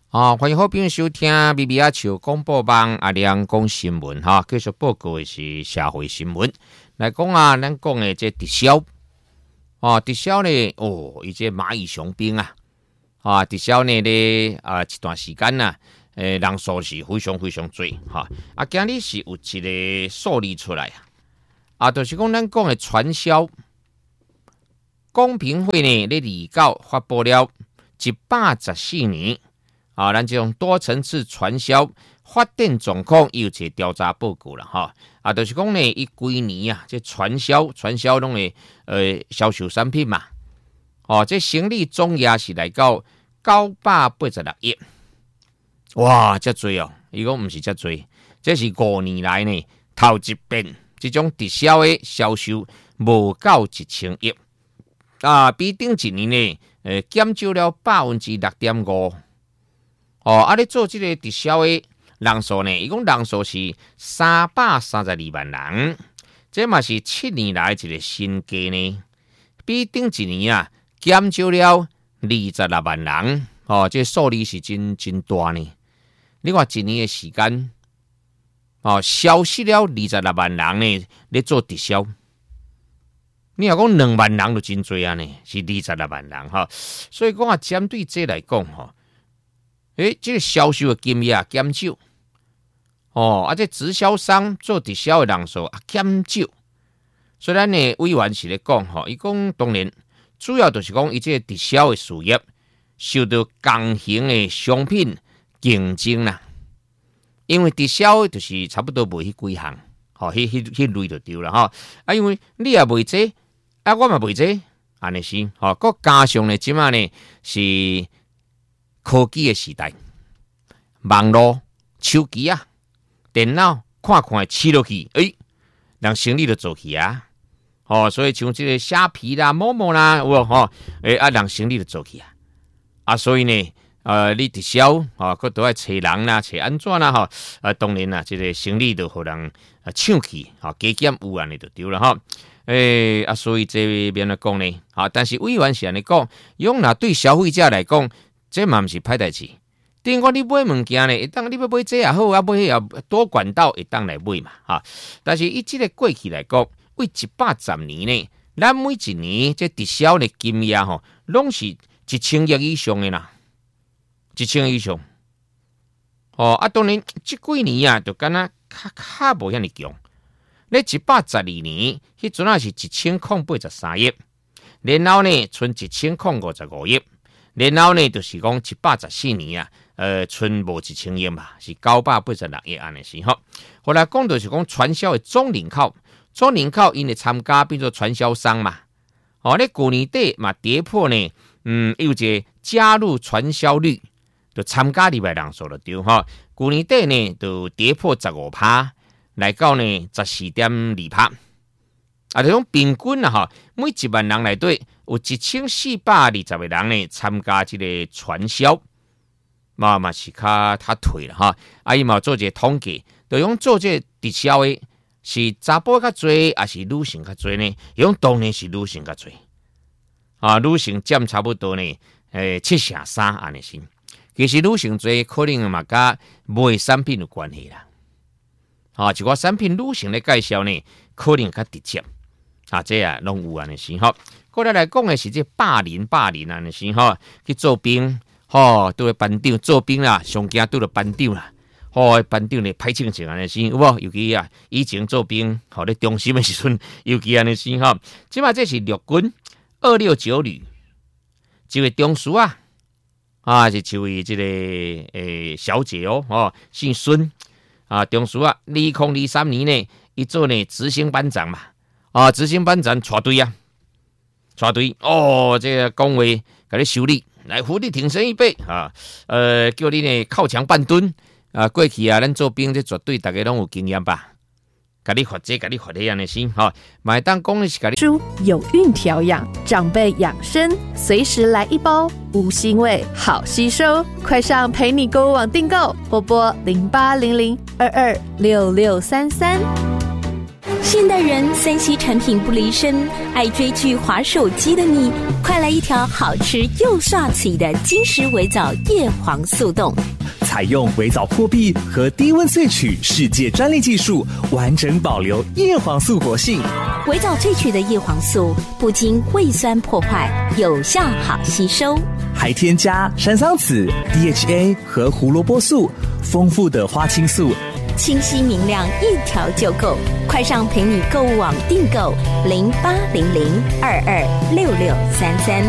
欢迎好朋友收听 BBR 潮广播网阿亮讲新闻哈，继续报告的是社会新闻。来讲啊，咱讲的这直销直销呢，伊这蚂蚁雄兵直销呢咧一段时间人数是非常非常多今日是有一个数字出来就是讲咱讲的传销公平会呢咧29发布了114年咱这种多层次传销发展状况有一个调查报告啦就是讲呢，伊规年这传销拢会销售产品嘛，这成立总额是来到986亿，哇，这多哦！伊讲唔是这多，这是5年来呢头一遍，这种直销的销售无到1000亿比顶一年呢减少了 6.5%。咧做这个直销的人数呢，伊讲人数是332万人，这嘛是7年来一个新高呢，比顶一年减少了26万人，这数字是真大呢。你看一年的时间，消失了26万人呢，咧做直销。你若讲2万人就真多呢，是26万人所以讲针对这来讲这个销售的金额减少，这直销商做直销的人数减少，所以咱呢委员是咧讲伊讲当然主要就是讲伊这个直销的事业受到公平的商品竞争啦，因为直销就是差不多卖迄几项，迄类就对了因为你也卖这，我嘛卖这，安尼是佮加上呢，即马呢是科技的时代，网络、手机电脑看吃落去，人生意就做起所以像这个虾皮啦、某某啦，有无人生意就做起所以呢，你直销佮都要找人啦、找安怎啦当然啦，这个生意就互人抢去加减有安尼就对了所以这边来讲呢，但是委员是安尼讲，用对消费者来讲。这嘛不是歹代志，等于你买物件呢，当你要买这也好，买迄也多管道会当来买嘛但是以这个过去来讲，为110年呢，咱每一年这直销的金额拢是1000亿以上的啦，1000亿以上。当然这几年就敢若较无遐尼强。咧112年，迄阵是1083亿，然后呢，剩1055亿。然后呢，就是讲114年剩无1000亿嘛，是986亿安尼是后来讲就是讲传销的总人口因为参加变做传销商嘛。咧去年底嘛跌破呢，有一个加入传销率，就参加入来人数就对去年底呢就跌破 15%， 来到呢 14.2%。这种平均每1万人内底有1420个人呢参加这个传销，嘛是较退了伊嘛做一个统计，就用做这个直销的是查甫较多，还是女性较多呢？用当然是女性较多女性占差不多呢7/3安尼是。其实女性多可能嘛甲卖产品有关系啦，一个产品女性的介绍呢，可能较直接。这拢有安尼是过来讲的是这霸凌安尼是去做兵都会班长做兵啦，上惊拄着班长啦，班长咧歹清醒安尼是有无？尤其以前做兵咧中心的时阵，尤其安尼是即马这是陆军269旅一位中士是一位这个小姐姓孙中士2023年呢，伊做呢执行班长嘛。执行班长带队这个讲话给你修理，来伏地挺身预备叫你呢靠墙半蹲过去咱做兵这绝对大家拢有经验吧？给你发这，给你发那样的心买当讲的是给你猪有韵调养，长辈养生，随时来一包，无腥味，好吸收，快上陪你购物网订购，拨0800226633。 现代人3C 产品不离身，爱追剧滑手机的你，快来一条好吃又刷嘴的金石微藻叶黄素冻。 采用微藻破壁和低温萃取世界专利技术，完整保留叶黄素活性。 微藻萃取的叶黄素不经胃酸破坏，有效好吸收， 还添加山桑子、DHA 和胡萝卜素，丰富的花青素， 清晰明亮，一条就够。快上陪你购物网订购0800226633。